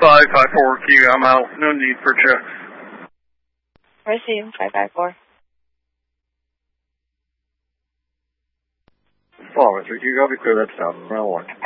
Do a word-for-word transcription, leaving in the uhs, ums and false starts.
five five four Q, I'm out. No need for checks. Receive, five five four. Four, three Q, copy, clear that south, round one.